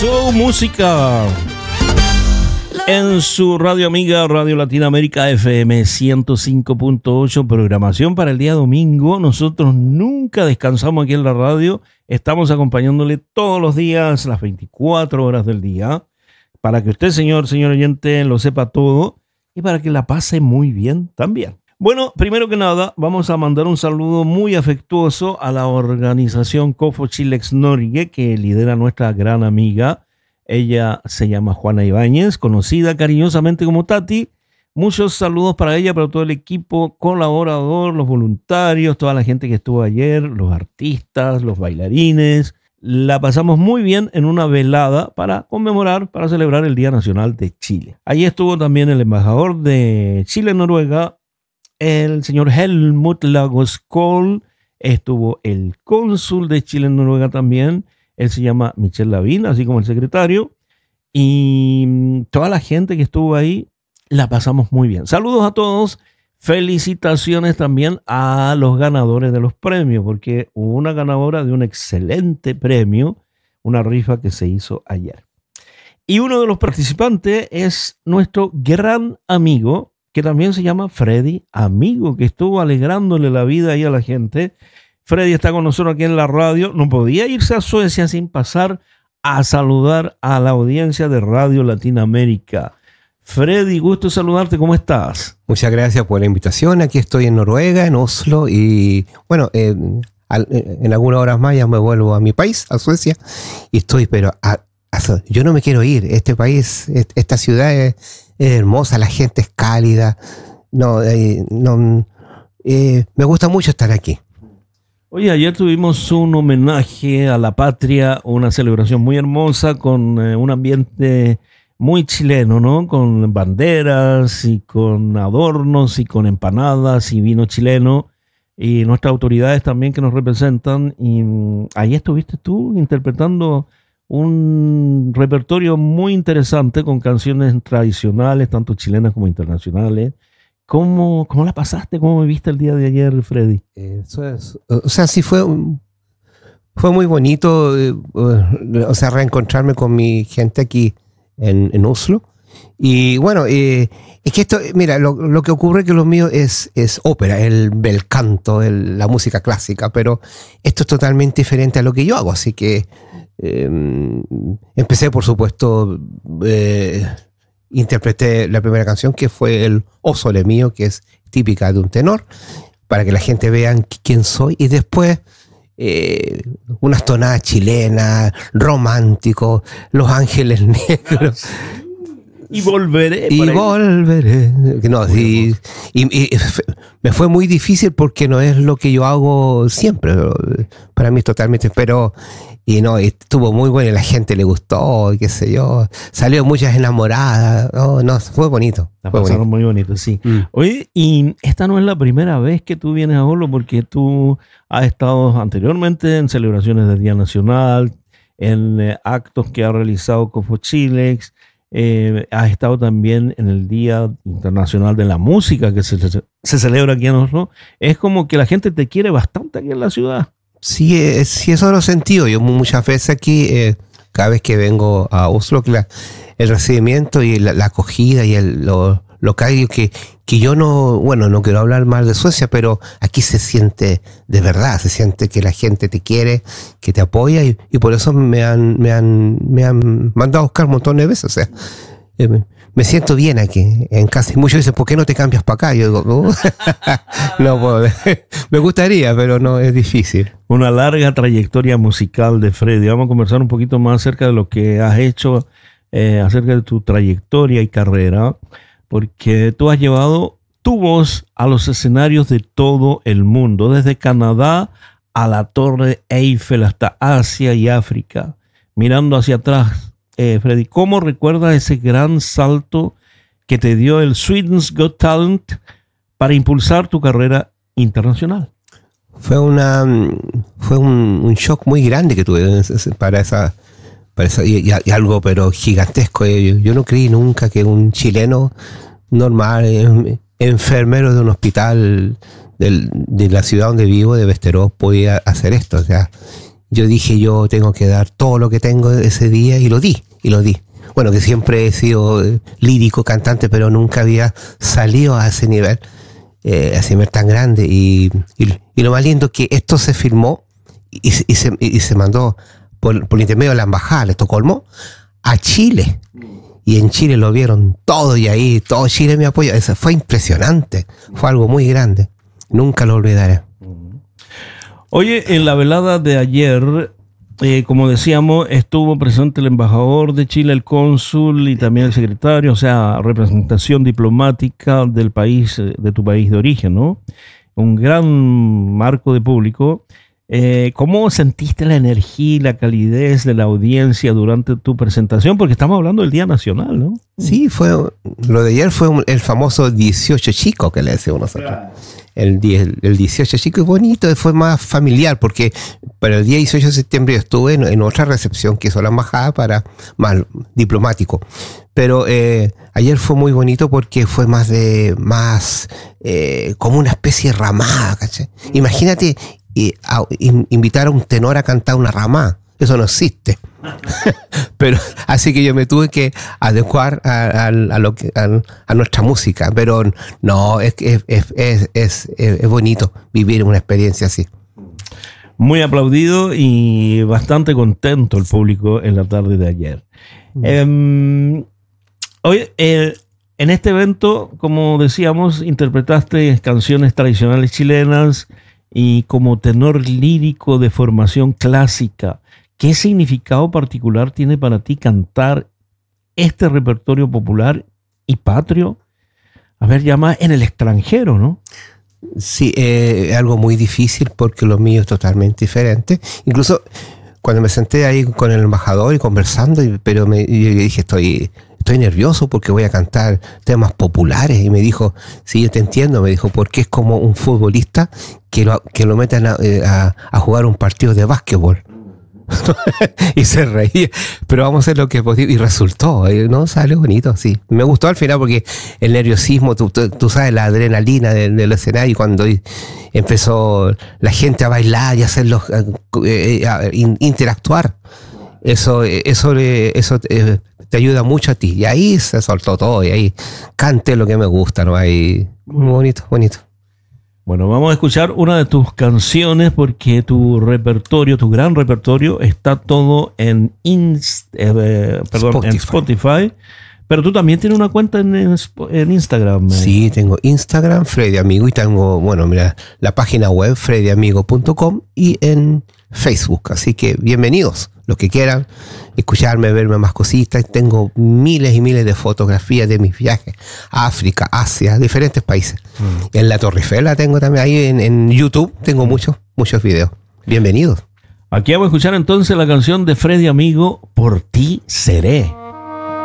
Su música en su radio amiga Radio Latinoamérica FM 105.8, programación para el día domingo. Nosotros nunca descansamos aquí en la radio, estamos acompañándole todos los días, las 24 horas del día, para que usted, señor oyente, lo sepa todo y para que la pase muy bien también. Bueno, primero que nada, vamos a mandar un saludo muy afectuoso a la organización Cofo Chilex Norge, que lidera nuestra gran amiga. Ella se llama Juana Ibáñez, conocida cariñosamente como Tati. Muchos saludos para ella, para todo el equipo colaborador, los voluntarios, toda la gente que estuvo ayer, los artistas, los bailarines. La pasamos muy bien en una velada para conmemorar, para celebrar el Día Nacional de Chile. Allí estuvo también el embajador de Chile en Noruega, el señor Helmut Lagos Kohl. Estuvo el cónsul de Chile en Noruega también. Él se llama Michel Lavín, así como el secretario. Y toda la gente que estuvo ahí, la pasamos muy bien. Saludos a todos. Felicitaciones también a los ganadores de los premios, porque hubo una ganadora de un excelente premio, una rifa que se hizo ayer. Y uno de los participantes es nuestro gran amigo, que también se llama Freddy Amigo, que estuvo alegrándole la vida ahí a la gente. Freddy está con nosotros aquí en la radio. No podía irse a Suecia sin pasar a saludar a la audiencia de Radio Latinoamérica. Freddy, gusto saludarte. ¿Cómo estás? Muchas gracias por la invitación. Aquí estoy en Noruega, en Oslo, y bueno, en algunas horas más ya me vuelvo a mi país, a Suecia, y estoy, pero yo no me quiero ir. Este país, esta ciudad es hermosa, la gente es cálida. Me gusta mucho estar aquí. Oye, ayer tuvimos un homenaje a la patria, una celebración muy hermosa con un ambiente muy chileno, ¿no? Con banderas y con adornos y con empanadas y vino chileno y nuestras autoridades también que nos representan. Y ahí estuviste tú interpretando un repertorio muy interesante con canciones tradicionales, tanto chilenas como internacionales. ¿Cómo la pasaste? ¿Cómo viviste el día de ayer, Freddy? Sí fue muy bonito, reencontrarme con mi gente aquí en Oslo. Y bueno, es que esto, mira, lo que ocurre es que lo mío es ópera, el bel canto, la música clásica, pero esto es totalmente diferente a lo que yo hago, así que empecé, por supuesto, interpreté la primera canción, que fue el O Sole Mío, que es típica de un tenor, para que la gente vea quién soy, y después unas tonadas chilenas, románticos, Los Ángeles Negros. Y volveré. No, y me fue muy difícil porque no es lo que yo hago siempre. Para mí es totalmente, pero estuvo muy bueno y la gente le gustó, qué sé yo. Salió muchas enamoradas. Fue bonito. La pasaron muy bonito, sí. Oye, y esta no es la primera vez que tú vienes a Oslo, porque tú has estado anteriormente en celebraciones del Día Nacional, en actos que ha realizado Cofo Chilex. Has estado también en el Día Internacional de la Música que se celebra aquí en Oslo. Es como que la gente te quiere bastante aquí en la ciudad. Sí, eso lo he sentido. Yo muchas veces aquí, cada vez que vengo a Oslo, el recibimiento y la acogida y lo que yo no quiero hablar mal de Suecia, pero aquí se siente de verdad, se siente que la gente te quiere, que te apoya, y por eso me han mandado a buscar un montón de veces. O sea, me siento bien aquí en casa, y muchos dicen, ¿por qué no te cambias para acá? Yo digo, no puedo. Me gustaría, pero no, es difícil. Una larga trayectoria musical de Freddy. Vamos a conversar un poquito más acerca de lo que has hecho, acerca de tu trayectoria y carrera, porque tú has llevado tu voz a los escenarios de todo el mundo, desde Canadá a la Torre Eiffel hasta Asia y África. Mirando hacia atrás, Freddy, ¿cómo recuerdas ese gran salto que te dio el Sweden's Got Talent para impulsar tu carrera internacional? Fue un shock muy grande que tuve para esa y algo pero gigantesco. Yo no creí nunca que un chileno normal, enfermero de un hospital de la ciudad donde vivo, de Västerås, podía hacer esto. O sea, yo dije, yo tengo que dar todo lo que tengo ese día, y lo di. Bueno, que siempre he sido lírico, cantante, pero nunca había salido a ese nivel tan grande. Y lo más lindo es que esto se filmó y se mandó por intermedio de la embajada de Estocolmo a Chile. Y en Chile lo vieron todo, y ahí todo Chile me apoyó. Eso fue impresionante, fue algo muy grande. Nunca lo olvidaré. Oye, en la velada de ayer, como decíamos, estuvo presente el embajador de Chile, el cónsul y también el secretario, o sea, representación diplomática del país, de tu país de origen, ¿no? Un gran marco de público. ¿Cómo sentiste la energía y la calidez de la audiencia durante tu presentación? Porque estamos hablando del Día Nacional, ¿no? Sí, lo de ayer fue el famoso 18 chico que le decimos nosotros. Claro. El 18 chico es bonito, fue más familiar, porque para el día 18 de septiembre yo estuve en otra recepción que hizo la embajada para más diplomático. Pero ayer fue muy bonito porque fue más como una especie de ramada, ¿cachai? Imagínate invitar a un tenor a cantar una ramada. Eso no existe. Pero así que yo me tuve que adecuar a nuestra música. Pero no, es bonito vivir una experiencia así. Muy aplaudido y bastante contento el público en la tarde de ayer. Oye, en este evento, como decíamos, interpretaste canciones tradicionales chilenas y como tenor lírico de formación clásica. ¿Qué significado particular tiene para ti cantar este repertorio popular y patrio? A ver, ya más en el extranjero, ¿no? Sí, es algo muy difícil porque lo mío es totalmente diferente. Incluso cuando me senté ahí con el embajador y conversando, yo dije, estoy nervioso porque voy a cantar temas populares. Y me dijo, sí, yo te entiendo, me dijo, porque es como un futbolista que lo metan a jugar un partido de básquetbol. Y se reía, pero vamos a hacer lo que podía, y resultó, ¿no? Salió bonito, sí. Me gustó al final porque el nerviosismo, tú sabes, la adrenalina del escenario, cuando empezó la gente a bailar y a hacerlos interactuar, eso te ayuda mucho a ti. Y ahí se soltó todo, y ahí canté lo que me gusta, ¿no? Ahí, bonito. Bueno, vamos a escuchar una de tus canciones porque tu gran repertorio está todo en Spotify. Pero tú también tienes una cuenta en Instagram. Sí, tengo Instagram, Freddy Amigo, y tengo, la página web freddyamigo.com y en Facebook. Así que bienvenidos, los que quieran escucharme, verme más cositas. Tengo miles y miles de fotografías de mis viajes a África, Asia, diferentes países. En la Torre Eiffel la tengo también, ahí en YouTube tengo muchos videos. Bienvenidos. Aquí vamos a escuchar entonces la canción de Freddy Amigo, Por ti seré.